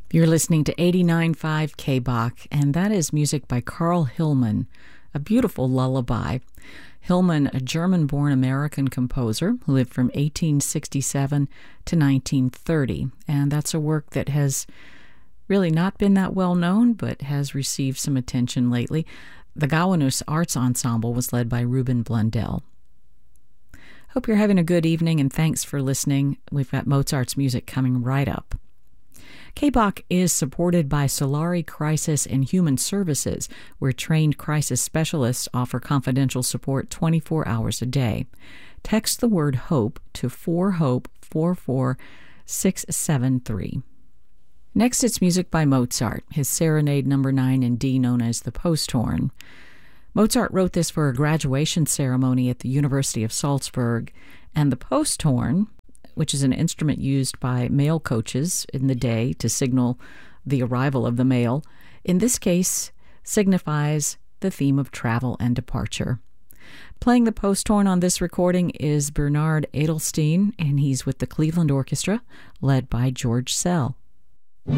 You're listening to 89.5 KBach, and that is music by Carl Hillman, a beautiful lullaby. Hillman, a German-born American composer who lived from 1867 to 1930, and that's a work that has really not been that well known, but has received some attention lately. The Gowanus Arts Ensemble was led by Ruben Blundell. Hope you're having a good evening, and thanks for listening. We've got Mozart's music coming right up. KBach is supported by Solari Crisis and Human Services, where trained crisis specialists offer confidential support 24 hours a day. Text the word HOPE to 4HOPE 44673. Next, it's music by Mozart, his Serenade No. 9 in D, known as the Posthorn. Mozart wrote this for a graduation ceremony at the University of Salzburg, and the Posthorn, which is an instrument used by mail coaches in the day to signal the arrival of the mail, in this case signifies the theme of travel and departure. Playing the Posthorn on this recording is Bernard Edelstein, and he's with the Cleveland Orchestra, led by George Szell.